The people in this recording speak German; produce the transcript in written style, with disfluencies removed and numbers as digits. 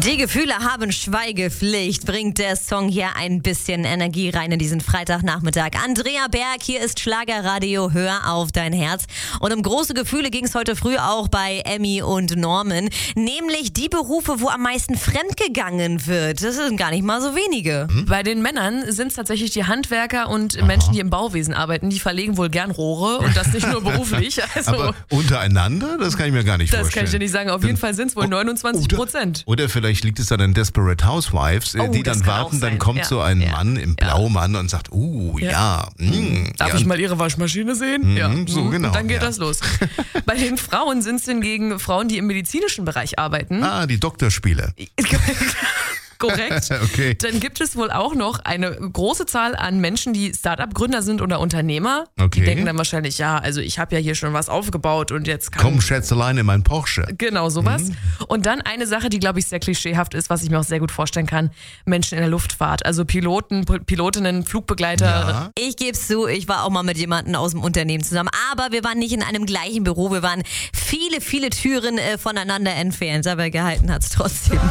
Die Gefühle haben Schweigepflicht, bringt der Song hier ein bisschen Energie rein in diesen Freitagnachmittag. Andrea Berg, hier ist Schlagerradio, hör auf dein Herz. Und um große Gefühle ging es heute früh auch bei Emmy und Norman, nämlich die Berufe, wo am meisten fremdgegangen wird. Das sind gar nicht mal so wenige. Bei den Männern sind es tatsächlich die Handwerker und Menschen, die im Bauwesen arbeiten. Die verlegen wohl gern Rohre und das nicht nur beruflich. Also, aber untereinander? Das kann ich mir gar nicht vorstellen. Das kann ich dir nicht sagen. Auf jeden Fall sind es wohl 29%. Oder vielleicht liegt es dann an Desperate Housewives, die dann warten, dann kommt so ein Mann im Blaumann und sagt, Darf ich mal Ihre Waschmaschine sehen? So genau. Und dann geht das los. Bei den Frauen sind es hingegen Frauen, die im medizinischen Bereich arbeiten. Die Doktorspiele. Korrekt. Okay. Dann gibt es wohl auch noch eine große Zahl an Menschen, die Start-up-Gründer sind oder Unternehmer. Okay. Die denken dann wahrscheinlich, also ich habe ja hier schon was aufgebaut und jetzt Komm, Schätzelein, in mein Porsche. Genau, sowas. Und dann eine Sache, die, glaube ich, sehr klischeehaft ist, was ich mir auch sehr gut vorstellen kann. Menschen in der Luftfahrt, also Piloten, Pilotinnen, Flugbegleiter. Ja. Ich gebe es zu, ich war auch mal mit jemandem aus dem Unternehmen zusammen, aber wir waren nicht in einem gleichen Büro, wir waren viele, viele Türen voneinander entfernt, aber gehalten hat es trotzdem.